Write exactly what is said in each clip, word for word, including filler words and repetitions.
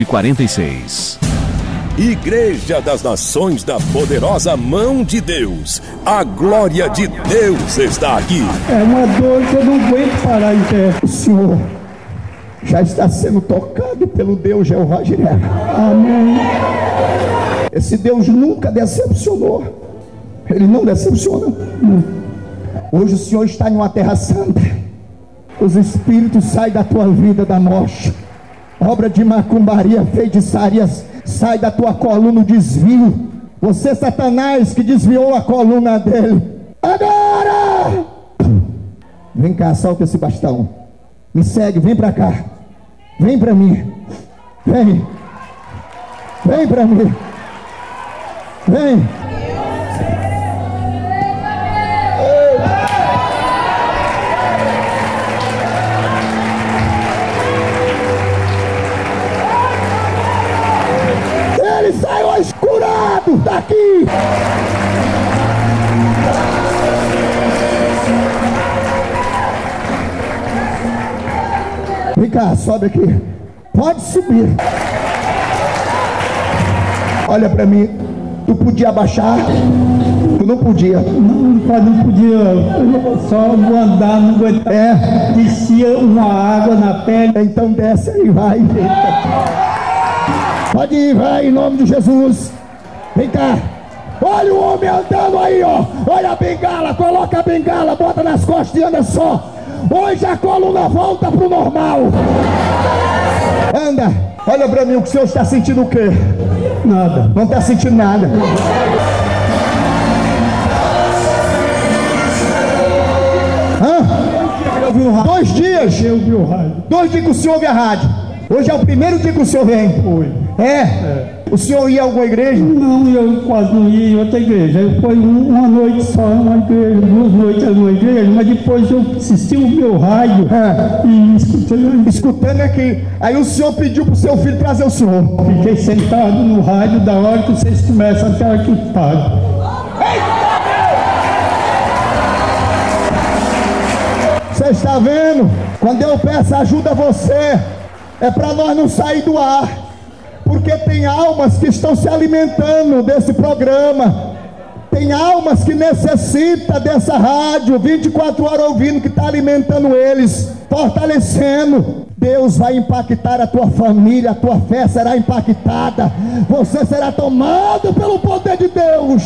quarenta e seis. Igreja das Nações da Poderosa Mão de Deus. A glória de Deus está aqui. É uma dor que eu não aguento parar em pé. O Senhor já está sendo tocado pelo Deus Jeová Jireh. Amém. Esse Deus nunca decepcionou. Ele não decepciona. Hoje o Senhor está em uma terra santa. Os espíritos saem da tua vida da morte. Obra de macumbaria, feitiçarias, sai da tua coluna o desvio. Você, Satanás, que desviou a coluna dele, agora vem cá, solta esse bastão. Me segue, vem pra cá. Vem pra mim. Vem. Vem pra mim. Vem. Ele saiu escurado daqui. Vem cá, sobe aqui. Pode subir. Olha pra mim. Tu podia abaixar? Tu não podia. Não, não podia. Só vou andar, não aguentava. É. Descia uma água na pele. Então desce aí, vai. Pode ir, vai, em nome de Jesus. Vem cá. Olha o homem andando aí, ó. Olha a bengala, coloca a bengala, bota nas costas e anda só. Hoje a coluna volta pro normal. Anda. Olha pra mim, o senhor está sentindo o quê? Nada. Não está sentindo nada. Hã? Dois dias. Eu vi o rádio. Dois dias que o senhor ouve a rádio. Hoje é o primeiro dia que o senhor vem. Foi. É? É. O senhor ia a alguma igreja? Não, eu quase não ia em outra igreja. Eu fui uma noite só numa igreja, duas noites numa igreja, mas depois eu assisti o meu rádio é. e escutando. Escutando aqui. Aí o senhor pediu pro seu filho trazer o senhor. Fiquei sentado no rádio da hora que vocês começam até a hora que param. Você está vendo? Quando eu peço ajuda a você, é para nós não sair do ar, porque tem almas que estão se alimentando desse programa, tem almas que necessitam dessa rádio, vinte e quatro horas ouvindo, que está alimentando eles, fortalecendo. Deus vai impactar a tua família, a tua fé será impactada, você será tomado pelo poder de Deus.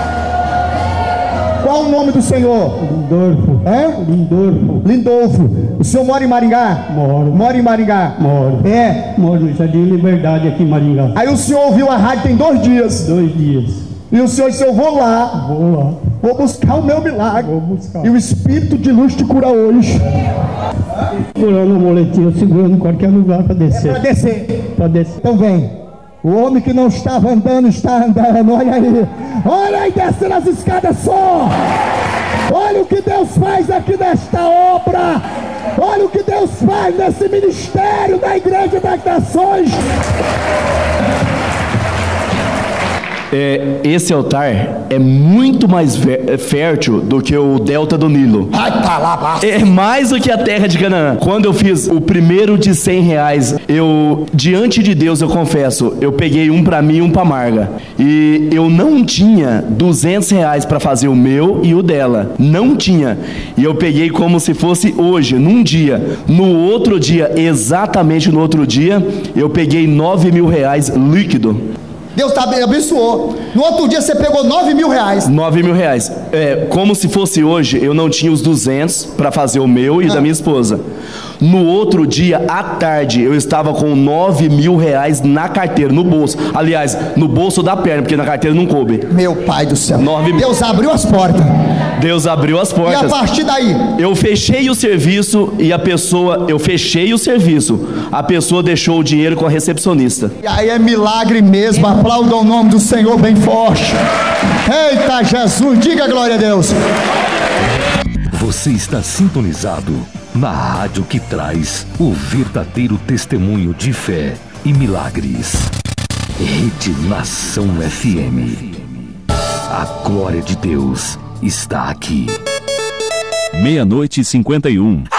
Qual o nome do senhor? Lindolfo. É? Lindolfo. Lindolfo. O senhor mora em Maringá? Moro. Mora em Maringá? Moro. É? Moro no Jardim Liberdade aqui em Maringá. Aí o senhor ouviu a rádio tem dois dias? Dois dias. E o senhor disse, eu vou lá. Vou lá. Vou buscar o meu milagre. Vou buscar. E o Espírito de luz te cura hoje. Segurando a moletinha, segurando em qualquer lugar para descer. É para descer. Para descer. Então vem. O homem que não estava andando, está andando. Olha aí. Olha aí, descendo as escadas só. Olha o que Deus faz aqui nesta obra. Olha o que Deus faz nesse ministério da Igreja das Nações. É, esse altar é muito mais fértil do que o delta do Nilo. É mais do que a terra de Canaã. Quando eu fiz o primeiro de cem reais, eu, diante de Deus, eu confesso, eu peguei um para mim e um para Marga. E eu não tinha duzentos reais para fazer o meu e o dela. Não tinha. E eu peguei como se fosse hoje, num dia. No outro dia, exatamente no outro dia, eu peguei nove mil reais líquido. Deus tá, abençoou. No outro dia você pegou nove mil reais. nove mil reais. É, como se fosse hoje, eu não tinha os duzentos para fazer o meu e ah. da minha esposa. No outro dia, à tarde, eu estava com nove mil reais na carteira, no bolso. Aliás, no bolso da perna, porque na carteira não coube. Meu pai do céu. nove mil. Deus abriu as portas. Deus abriu as portas. E a partir daí? Eu fechei o serviço e a pessoa... Eu fechei o serviço. A pessoa deixou o dinheiro com a recepcionista. E aí é milagre mesmo. Aplauda o nome do Senhor bem forte. Eita Jesus, diga glória a Deus. Você está sintonizado na rádio que traz o verdadeiro testemunho de fé e milagres. Rede Nação F M. A glória de Deus está aqui. Meia-noite e cinquenta e um.